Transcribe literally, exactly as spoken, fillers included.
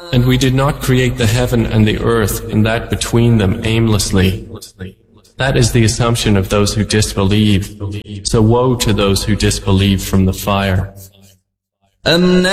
And we did not create the heaven and the earth and that between them aimlessly. That is the assumption of those who disbelieve. So woe to those who disbelieve from the fire.